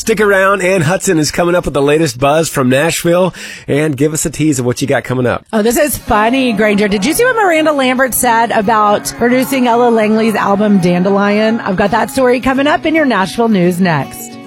Stick around. Ann Hudson is coming up with the latest buzz from Nashville. And give us a tease of what you got coming up. Oh, this is funny, Granger. Did you see what Miranda Lambert said about producing Ella Langley's album Dandelion? I've got that story coming up in your Nashville news next.